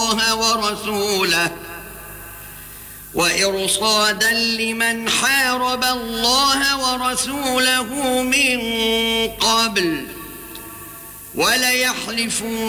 الله ورسوله وإرصادا لمن حارب الله ورسوله من قبل وليحلفون